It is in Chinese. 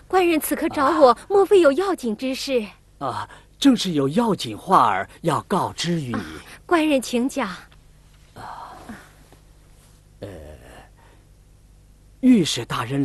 官人此刻找我，莫非有要紧之事？ 啊，正是有要紧话儿要告知于你。 官人请讲。 御史大人